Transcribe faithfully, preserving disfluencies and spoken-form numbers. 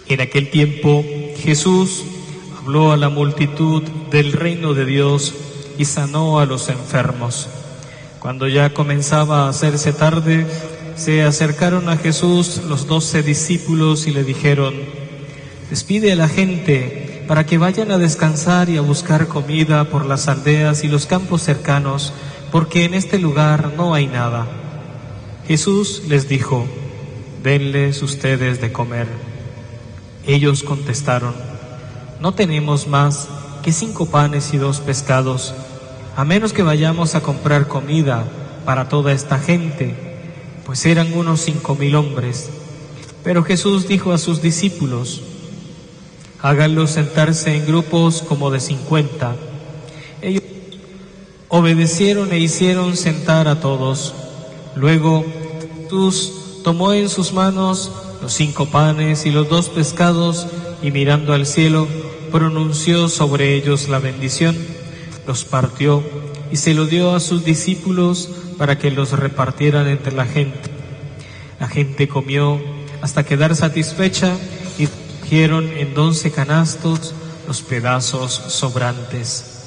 En aquel tiempo Jesús habló a la multitud del reino de Dios y sanó a los enfermos. Cuando ya comenzaba a hacerse tarde, se acercaron a Jesús los doce discípulos y le dijeron: «Despide a la gente para que vayan a descansar y a buscar comida por las aldeas y los campos cercanos, porque en este lugar no hay nada». Jesús les dijo: «Denles ustedes de comer». Ellos contestaron: «No tenemos más que cinco panes y dos pescados, a menos que vayamos a comprar comida para toda esta gente», pues eran unos cinco mil hombres. Pero Jesús dijo a sus discípulos: «Háganlos sentarse en grupos como de cincuenta». Ellos obedecieron e hicieron sentar a todos. Luego Jesús tomó en sus manos los cinco panes y los dos pescados, y mirando al cielo, pronunció sobre ellos la bendición, los partió y se lo dio a sus discípulos para que los repartieran entre la gente. La gente comió hasta quedar satisfecha y recogieron en once canastos los pedazos sobrantes.